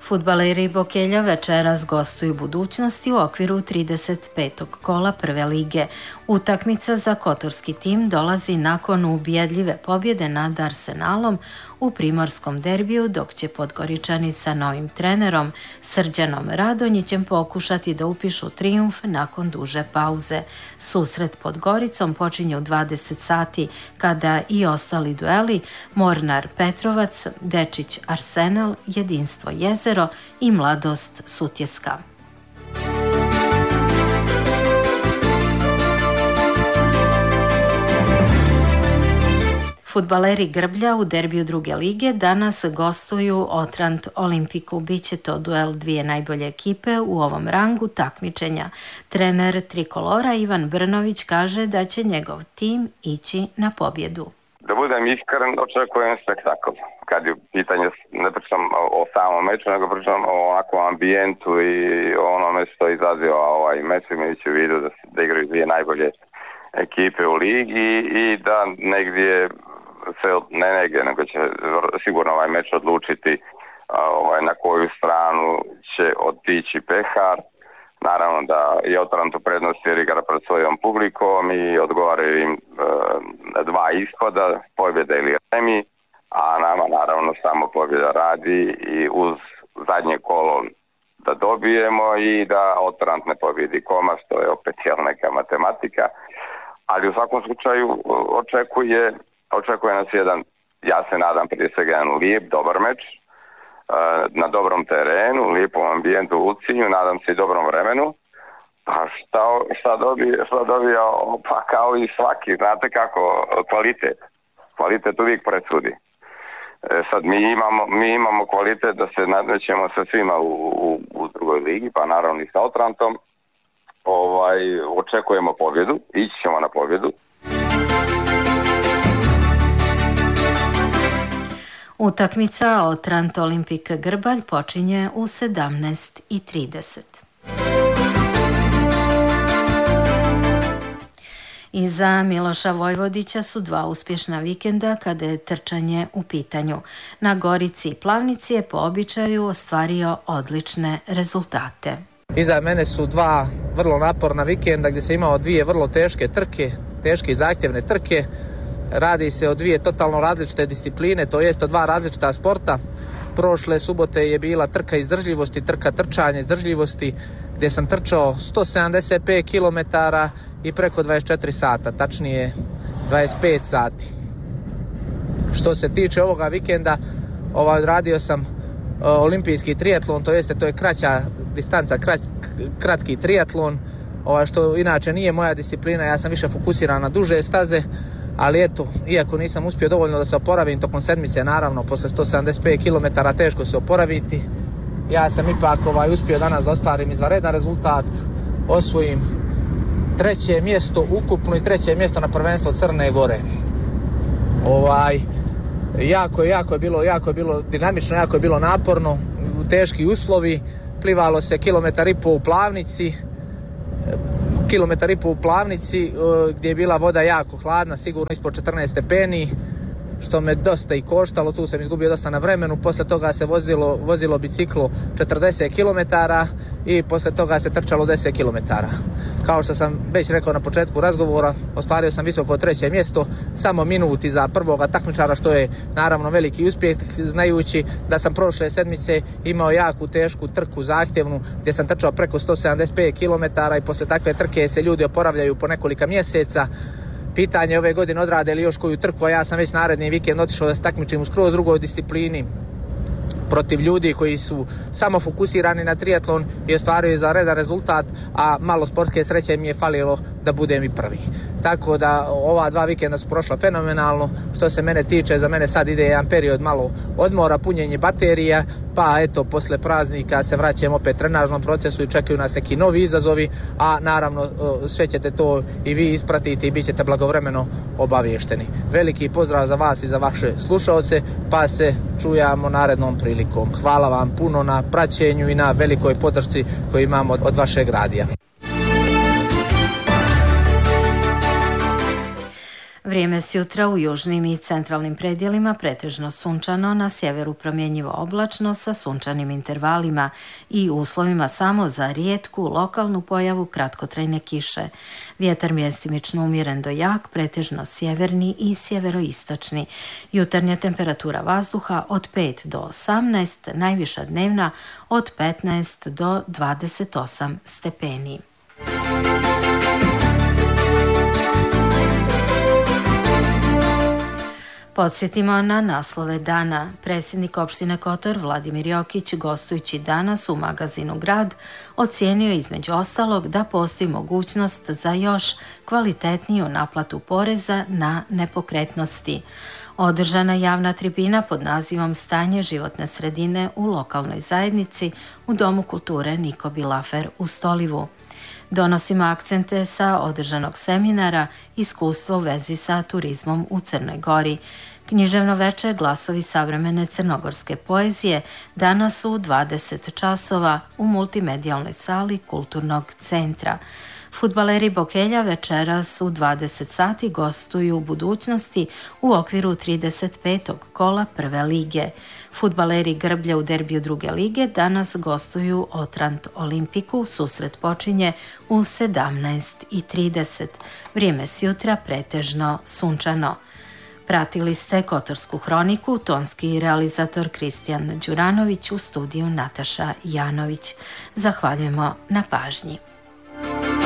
Fudbaleri Bokelja večeras gostuju Budućnosti u okviru 35. kola Prve lige. Utakmica za kotorski tim dolazi nakon ubjedljive pobjede nad Arsenalom u primorskom derbiju, dok će Podgoričani sa novim trenerom Srđanom Radonjićem pokušati da upišu trijumf nakon duže pauze. Susret pod Goricom počinje u 20 sati kada i ostali dueli Mornar Petrovac, Dečić Arsenal, Jedinstvo Jezero i Mladost Sutjeska. Fudbaleri Grblja u derbiju druge lige danas gostuju Otrant Olimpiku. Biće to duel dvije najbolje ekipe u ovom rangu takmičenja. Trener Trikolora Ivan Brnović kaže da će njegov tim ići na pobjedu. Da budem iskren, očekujem spektakl. Kad je pitanje, ne pričam o samom meču, nego pričam o ovakvom ambijentu i onome što izaziva ovaj meč, imajući u vidu da igraju dvije najbolje ekipe u ligi i da negdje nego će sigurno ovaj meč odlučiti na koju stranu će otići pehar. Naravno da je Otrant u prednosti jer igra pred svojom publikom i odgovaraju im dva ishoda, pobjeda ili remi, a nama naravno samo pobjeda radi i uz zadnje kolo da dobijemo i da Otrant ne pobjedi Komast, to je opet neka matematika, ali u svakom slučaju očekuje nas jedan, ja se nadam prije svega jedan lijep, dobar meč, na dobrom terenu, lijepom ambijentu u Ulcinju, nadam se i dobrom vremenu. Pa šta dobija, pa kao i svaki, znate kako, kvalitet uvijek presudi. Sad mi imamo kvalitet da se nadmećemo sa svima u drugoj ligi, pa naravno i sa Otrantom. Očekujemo pobjedu, ići ćemo na pobjedu. Utakmica Otrant Olimpik Grbalj počinje u 17:30. Iza Miloša Vojvodića su dva uspješna vikenda kada je trčanje u pitanju. Na Gorici i Plavnici je po običaju ostvario odlične rezultate. Iza mene su dva vrlo naporna vikenda gdje sam imao dvije vrlo teške i zahtjevne trke. Radi se o dvije totalno različite discipline, to jest o dva različita sporta. Prošle subote je bila trka izdržljivosti, trka trčanja izdržljivosti, gdje sam trčao 175 km i preko 24 sata, tačnije 25 sati. Što se tiče ovoga vikenda, odradio sam olimpijski triatlon, to je kraća distanca, kratki triatlon, što inače nije moja disciplina, ja sam više fokusiran na duže staze. Ali eto, iako nisam uspio dovoljno da se oporavim tokom sedmice, naravno, posle 175 km teško se oporaviti, ja sam ipak uspio danas da ostvarim izvanredan rezultat, osvojim treće mjesto ukupno i treće mjesto na prvenstvo Crne Gore. Jako je bilo dinamično, jako je bilo naporno, teški uslovi, plivalo se kilometar i po u Plavnici, gdje je bila voda jako hladna, sigurno ispod 14 stepeni, što me dosta i koštalo, tu sam izgubio dosta na vremenu. Poslije toga se vozilo biciklo 40 km i poslije toga se trčalo 10 km. Kao što sam već rekao na početku razgovora, ostvario sam visoko treće mjesto, samo minut iza prvoga takmičara, što je naravno veliki uspjeh, znajući da sam prošle sedmice imao jaku tešku trku zahtjevnu gdje sam trčao preko 175 km i poslije takve trke se ljudi oporavljaju po nekolika mjeseca. Pitanje ove godine odrade li još koju trku, a ja sam već naredni vikend otišao da se takmičim u skroz drugoj disciplini protiv ljudi koji su samo fokusirani na triatlon i ostvaruju izvanredan rezultat, a malo sportske sreće mi je falilo da budem i prvi. Tako da ova dva vikenda su prošla fenomenalno. Što se mene tiče, za mene sad ide jedan period malo odmora, punjenje baterija, pa eto, posle praznika se vraćamo opet trenažnom procesu i čekaju nas neki novi izazovi, a naravno sve ćete to i vi ispratiti i bit ćete blagovremeno obaviješteni. Veliki pozdrav za vas i za vaše slušaoce, pa se čujamo narednom prilikom. Hvala vam puno na praćenju i na velikoj podršci koju imamo od vašeg radija. Vrijeme s jutra u južnim i centralnim predjelima pretežno sunčano, na sjeveru promjenjivo oblačno sa sunčanim intervalima i uslovima samo za rijetku lokalnu pojavu kratkotrajne kiše. Vjetar mjestimično umjeren do jak, pretežno sjeverni i sjeveroistočni. Jutarnja temperatura vazduha od 5 do 18, najviša dnevna od 15 do 28 stepeni. Podsjetimo na naslove dana. Predsjednik opštine Kotor Vladimir Jokić, gostujući danas u magazinu Grad, ocijenio između ostalog da postoji mogućnost za još kvalitetniju naplatu poreza na nepokretnosti. Održana javna tribina pod nazivom Stanje životne sredine u lokalnoj zajednici u Domu kulture Niko Bilafer u Stolivu. Donosimo akcente sa održanog seminara Iskustvo u vezi sa turizmom u Crnoj Gori. Književno veče Glasovi savremene crnogorske poezije danas u 20 časova u multimedijalnoj sali Kulturnog centra. Fudbaleri Bokelja večeras u 20 sati gostuju u budućnosti u okviru 35. kola prve lige. Fudbaleri Grblja u derbiju druge lige danas gostuju Otrant Olimpiku. Susret počinje u 17:30. Vrijeme s jutra pretežno sunčano. Pratili ste Kotorsku hroniku, tonski realizator Kristijan Đuranović, u studiju Nataša Janović. Zahvaljujemo na pažnji.